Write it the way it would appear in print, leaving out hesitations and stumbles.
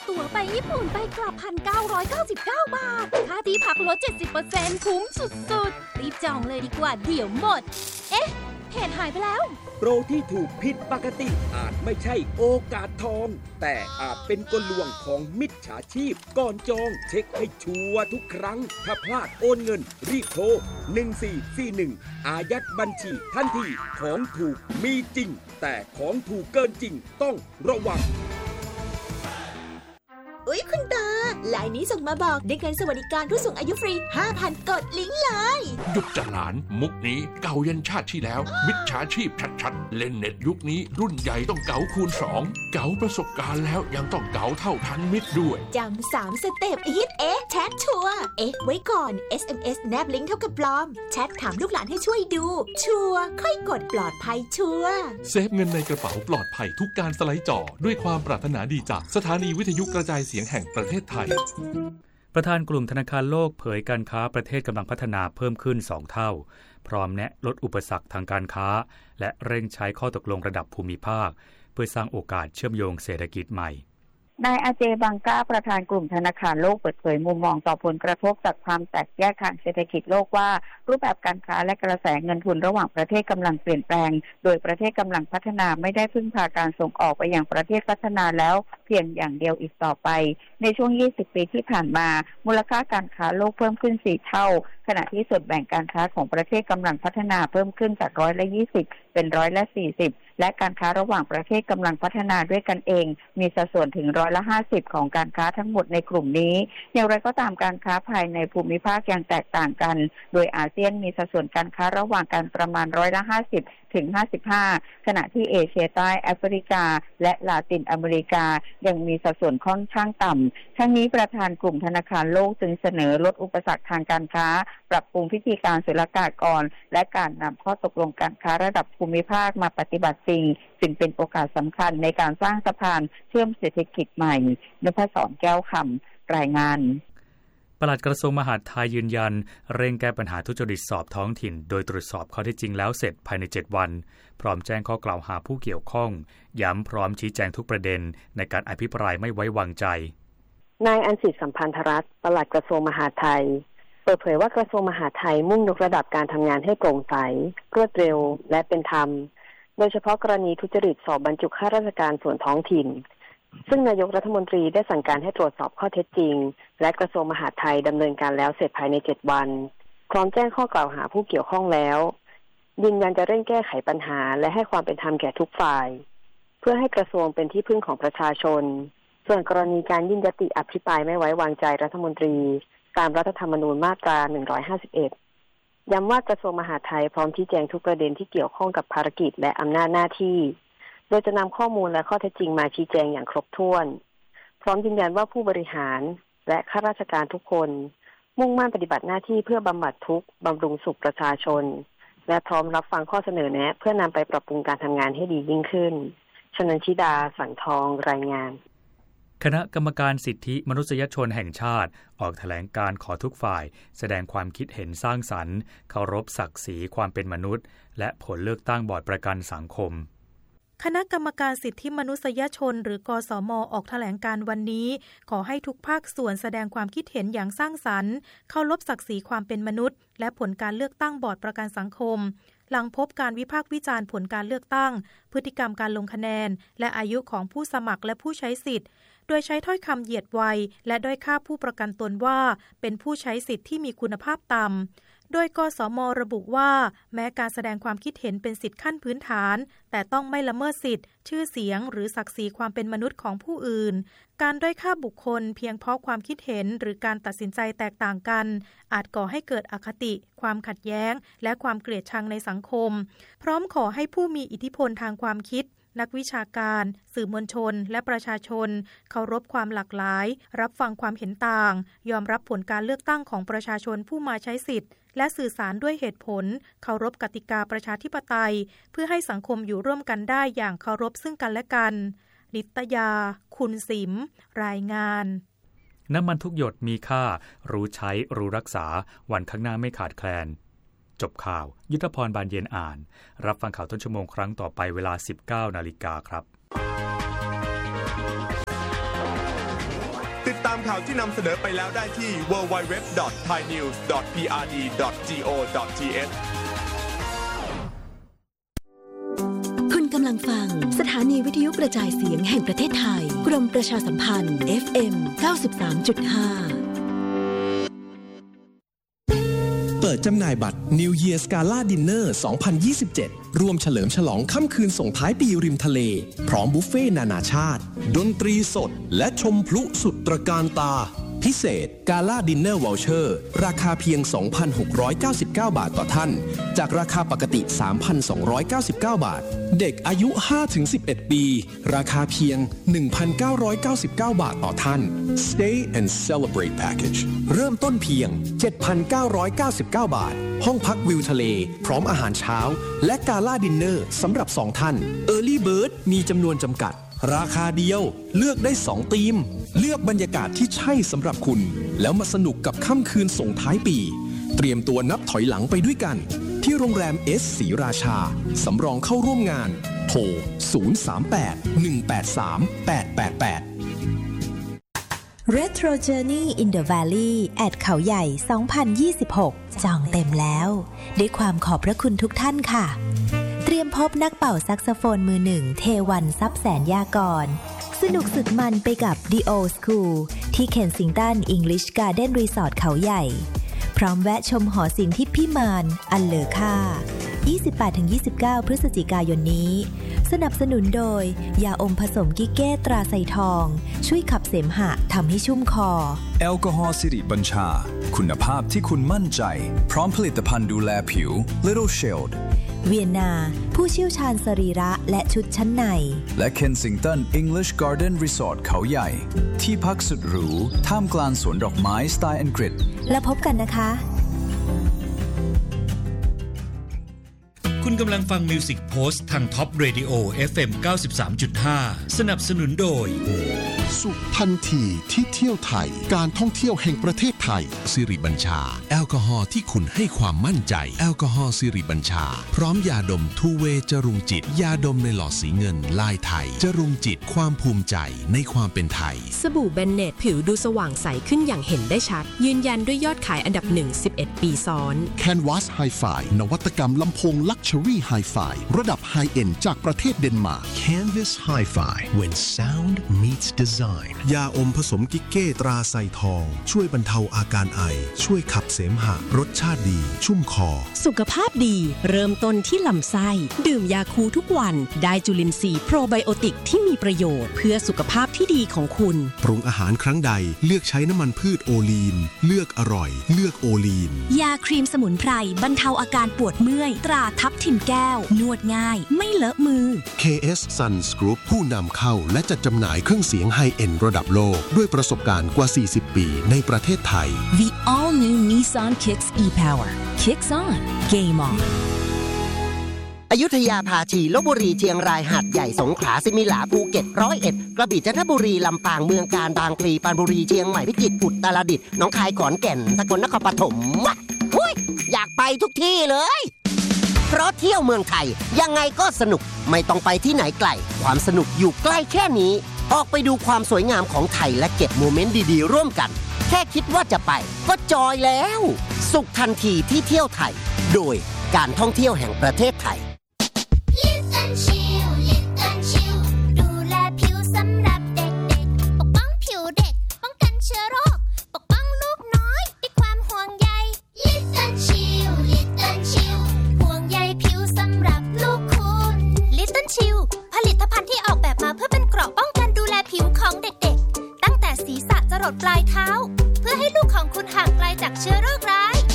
ตั๋วไปญี่ปุ่นไปกลับ 1,999 บาทค่าที่พักลด 70% คุ้มสุดๆรีบจองเลยดีกว่าเดี๋ยวหมดเอ๊ะเพจหายไปแล้วโปรที่ถูกผิดปกติอาจไม่ใช่โอกาสทองแต่อาจเป็นกลลวงของมิจฉาชีพก่อนจองเช็คให้ชัวร์ทุกครั้งถ้าพลาดโอนเงินรีบโทร1441อายัดบัญชีทันทีของถูกมีจริงแต่ของถูกเกินจริงต้องระวังอุ๊ยคุณตาไลน์นี้ส่งมาบอกได้เงินสวัสดิการผู้สูงอายุฟรี 5,000 กดลิงก์เลยหยุดจะหลานมุกนี้เก่ายันชาติที่แล้วมิจฉาชีพชัดๆเล่นเน็ตยุคนี้รุ่นใหญ่ต้องเก๋าคูณ2เก๋าประสบการณ์แล้วยังต้องเก๋าเท่าทันมิตรด้วยจำ3 สเต็ปฮิตแชทชัวร์ไว้ก่อน SMS แนบลิงก์เท่ากับปลอมแชทถามลูกหลานให้ช่วยดูชัวร์ค่อยกดปลอดภัยชัวร์เซฟเงินในกระเป๋าปลอดภัยทุกการสไลด์จอด้วยความปรารถนาดีจากสถานีวิทยุกระจายเสียงแห่งประเทศไทยประธานกลุ่มธนาคารโลกเผยการค้าประเทศกำลังพัฒนาเพิ่มขึ้น2เท่าพร้อมแนะลดอุปสรรคทางการค้าและเร่งใช้ข้อตกลงระดับภูมิภาคเพื่อสร้างโอกาสเชื่อมโยงเศรษฐกิจใหม่นายอาเจบังกาประธานกลุ่มธนาคารโลกเปิดเผยมุมมองต่อผลกระทบจากความแตกแยกทางเศรษฐกิจโลกว่ารูปแบบการค้าและกระแสเงินทุนระหว่างประเทศกำลังเปลี่ยนแปลงโดยประเทศกำลังพัฒนาไม่ได้พึ่งพาการส่งออกไปยังประเทศพัฒนาแล้วเพียงอย่างเดียวอีกต่อไปในช่วง20ปีที่ผ่านมามูลค่าการค้าโลกเพิ่มขึ้น4เท่าขณะที่ส่วนแบ่งการค้าของประเทศกำลังพัฒนาเพิ่มขึ้นจาก20%เป็น40%และการค้าระหว่างประเทศกำลังพัฒนาด้วยกันเองมีสัดส่วนถึง50%ของการค้าทั้งหมดในกลุ่มนี้อย่างไรก็ตามการค้าภายในภูมิภาคยังแตกต่างกันโดยอาเซียนมีสัดส่วนการค้าระหว่างกันประมาณ50%ถึง55%ขณะที่เอเชียใต้แอฟริกาและลาตินอเมริกายังมีสัดส่วนค่อนข้างต่ำทั้งนี้ประธานกลุ่มธนาคารโลกจึงเสนอลดอุปสรรคทางการค้าปรับปรุงพิธีการศุลกากรและการนำข้อตกลงการค้าระดับภูมิภาคมาปฏิบัติจริงจึงเป็นโอกาสสำคัญในการสร้างสะพานเชื่อมเศรษฐกิจใหม่นภศรแก้วคำรายงานปลัดกระทรวงมหาดไทยยืนยันเร่งแก้ปัญหาทุจริตสอบท้องถิ่นโดยตรวจสอบข้อเท็จจริงแล้วเสร็จภายใน7วันพร้อมแจ้งข้อกล่าวหาผู้เกี่ยวข้องย้ำพร้อมชี้แจงทุกประเด็นในการอภิปรายไม่ไว้วางใจนายอัญสิทธิ์สัมพันธรัตน์ปลัดกระทรวงมหาดไทยเปิดเผยว่ากระทรวงมหาดไทยมุ่งยกระดับการทำงานให้โปร่งใสรวดเร็วและเป็นธรรมโดยเฉพาะกรณีทุจริตสอบบรรจุข้าราชการส่วนท้องถิ่นซึ่งนายกรัฐมนตรีได้สั่งการให้ตรวจสอบข้อเท็จจริงและกระทรวงมหาดไทยดำเนินการแล้วเสร็จภายใน7วันพร้อมแจ้งข้อกล่าวหาผู้เกี่ยวข้องแล้วยืนยันจะเร่งแก้ไขปัญหาและให้ความเป็นธรรมแก่ทุกฝ่ายเพื่อให้กระทรวงเป็นที่พึ่งของประชาชนส่วนกรณีการยื่นยติอภิปรายไม่ไว้วางใจรัฐมนตรีตามรัฐธรรมนูญมาตรา151ย้ำว่ากระทรวงมหาดไทยพร้อมชี้แจงทุกประเด็นที่เกี่ยวข้องกับภารกิจและอำนาจหน้าที่โดยจะนำข้อมูลและข้อเท็จจริงมาชี้แจงอย่างครบถ้วนพร้อมยืนยันว่าผู้บริหารและข้าราชการทุกคนมุ่งมั่นปฏิบัติหน้าที่เพื่อบำบัดทุกข์บำรุงสุขประชาชนและพร้อมรับฟังข้อเสนอแนะเพื่อนำไปปรับปรุงการทำงานให้ดียิ่งขึ้นชนันชิดาสังทองรายงานคณะกรรมการสิทธิมนุษยชนแห่งชาติออกแถลงการขอทุกฝ่ายแสดงความคิดเห็นสร้างสรรค์เคารพศักดิ์ศรีความเป็นมนุษย์และผลเลือกตั้งบอร์ดประกันสังคมคณะกรรมการสิทธิมนุษยชนหรือกสม.ออกแถลงการวันนี้ขอให้ทุกภาคส่วนแสดงความคิดเห็นอย่างสร้างสรรค์เคารพศักดิ์ศรีความเป็นมนุษย์และผลการเลือกตั้งบอร์ดประกันสังคมหลังพบการวิพากษ์วิจารณ์ผลการเลือกตั้งพฤติกรรมการลงคะแนนและอายุของผู้สมัครและผู้ใช้สิทธิ์โดยใช้ถ้อยคำเหยียดวัยและด้อยค่าผู้ประกันตนว่าเป็นผู้ใช้สิทธิ์ที่มีคุณภาพต่ำโดยกสม.ระบุว่าแม้การแสดงความคิดเห็นเป็นสิทธิขั้นพื้นฐานแต่ต้องไม่ละเมิดสิทธิ์ชื่อเสียงหรือศักดิ์ศรีความเป็นมนุษย์ของผู้อื่นการด้อยค่าบุคคลเพียงเพราะความคิดเห็นหรือการตัดสินใจแตกต่างกันอาจก่อให้เกิดอคติความขัดแย้งและความเกลียดชังในสังคมพร้อมขอให้ผู้มีอิทธิพลทางความคิดนักวิชาการสื่อมวลชนและประชาชนเคารพความหลากหลายรับฟังความเห็นต่างยอมรับผลการเลือกตั้งของประชาชนผู้มาใช้สิทธิ์และสื่อสารด้วยเหตุผลเคารพกติกาประชาธิปไตยเพื่อให้สังคมอยู่ร่วมกันได้อย่างเคารพซึ่งกันและกันนิตยาคุณสิมรายงานน้ำมันทุกหยดมีค่ารู้ใช้รู้รักษาวันข้างหน้าไม่ขาดแคลนจบข่าวยุทธพรบานเย็นอ่านรับฟังข่าวต้นชั่วโมงครั้งต่อไปเวลา 19 นาฬิกาครับติดตามข่าวที่นำเสนอไปแล้วได้ที่ www.thainews.prd.go.th คุณกำลังฟังสถานีวิทยุกระจายเสียงแห่งประเทศไทยกรมประชาสัมพันธ์ FM 93.5 เปิดจำหน่ายบัตร New Year Gala Dinner 2027 รวมเฉลิมฉลองค่ำคืนส่งท้ายปีริมทะเลพร้อมบุฟเฟ่นานาชาติดนตรีสดและชมพลุสุดตระการตาพิเศษ Gala Dinner Voucher ราคาเพียง 2,699 บาทต่อท่านจากราคาปกติ 3,299 บาทเด็กอายุ 5-11 ปีราคาเพียง 1,999 บาทต่อท่าน Stay and Celebrate Package เริ่มต้นเพียง 7,999 บาทห้องพักวิวทะเลพร้อมอาหารเช้าและ Gala Dinner สำหรับ 2 ท่าน Early Bird มีจำนวนจำกัดราคาเดียวเลือกได้2ธีมเลือกบรรยากาศที่ใช่สำหรับคุณแล้วมาสนุกกับค่ำคืนส่งท้ายปีเตรียมตัวนับถอยหลังไปด้วยกันที่โรงแรมเอสศรีราชาสำรองเข้าร่วมงานโทร 038-183-888 Retro Journey in the Valley แอดเขาใหญ่ 2026 จองเต็มแล้วด้วยความขอบพระคุณทุกท่านค่ะเตรียมพบนักเป่าแซกโซโฟนมือหนึ่งเทวันทรัพย์แสนยากรสนุกสุดมันไปกับ The Old School ที่เคนซิงตัน English Garden Resort เขาใหญ่พร้อมแวะชมหอศิลป์ที่พิมานอันเลอค่า 28-29 พฤศจิกายนนี้สนับสนุนโดยยาอมผสมกิเก้ตราไซทองช่วยขับเสมหะทำให้ชุ่มคอแอลกอฮอล์สิริบัญชาคุณภาพที่คุณมั่นใจพร้อมผลิตภัณฑ์ดูแลผิว Little Shield เวียนนาผู้เชี่ยวชาญสรีระและชุดชั้นในและ Kensington English Garden Resort เขาใหญ่ที่พักสุดหรูท่ามกลางสวนดอกไม้สไตล์อังกฤษแล้วพบกันนะคะคุณกำลังฟัง Music Post ทาง Top Radio FM 93.5 สนับสนุนโดยสุขทันทีที่เที่ยวไทยการท่องเที่ยวแห่งประเทศไทยสิริบัญชาแอลกอฮอล์ที่คุณให้ความมั่นใจแอลกอฮอล์สิริบัญชาพร้อมยาดมทูเวจรุงจิตยาดมในหลอดสีเงินลายไทยจรุงจิตความภูมิใจในความเป็นไทยสบู่เบนเนตผิวดูสว่างใสขึ้นอย่างเห็นได้ชัดยืนยันด้วยยอดขายอันดับ1 11 ปีซ้อน Canvas Hi-Fi นวัตกรรมลำโพง Luxury Hi-Fi ระดับ High End จากประเทศเดนมาร์ก Canvas Hi-Fi when sound meets design ยาอมผสมกิเก้ตราไซทองช่วยบรรเทาอาการไอช่วยขับเสมหะรสชาติดีชุ่มคอสุขภาพดีเริ่มต้นที่ลำไส้ดื่มยาคูทุกวันได้จุลินทรีย์โปรไบโอติกที่มีประโยชน์เพื่อสุขภาพที่ดีของคุณปรุงอาหารครั้งใดเลือกใช้น้ำมันพืชโอลีนเลือกอร่อยเลือกโอลีนยาครีมสมุนไพรบรรเทาอาการปวดเมื่อยตราทับทิมแก้วนวดง่ายไม่เลอะมือ KS Suns Group ผู้นำเข้าและจัดจำหน่ายเครื่องเสียงไฮเอ็นด์ระดับโลกด้วยประสบการณ์กว่า40 ปีในประเทศไทย The all new Nissan Kicks e-Power Kicks on Game on อยุธยาภาชีลพบุรีเชียงรายหาดใหญ่สงขลาสิมิหลาภูเก็ต101กระบี่จันทบุรีลำปางเมืองกาญบางพลีปรานบุรีเชียงใหม่พิจิตรอุตรดิตถ์หนองคายขอนแก่นสกลนครปฐมอยากไปทุกที่เลยเพราะเที่ยวเมืองไทยยังไงก็สนุกไม่ต้องไปที่ไหนไกลความสนุกอยู่ใกล้แค่นี้ออกไปดูความสวยงามของไทยและเก็บโมเมนต์ดีๆร่วมกันแค่คิดว่าจะไปก็จอยแล้วสุขทันทีที่เที่ยวไทยโดยการท่องเที่ยวแห่งประเทศไทยดูแลผิวสำหรับเด็กๆปกป้องผิวเด็กป้องกันเชื้อโรคปกป้องลูกน้อยด้วยความห่วงใย Little Chill ห่วงใยผิวสำหรับลูกคุณ Little Chill ผลิตภัณฑ์ที่ออกแบบมาเพื่อเป็นเกราะป้องกันดูแลผิวของเด็กๆตั้งแต่ศีรษะจรดปลายเท้าเพื่อให้ลูกของคุณห่างไกลจากเชื้อโรคร้าย